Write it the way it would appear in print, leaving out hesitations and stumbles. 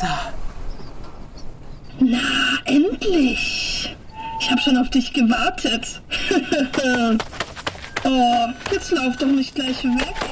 da. Na, endlich. Ich habe schon auf dich gewartet. Oh, jetzt lauf doch nicht gleich weg.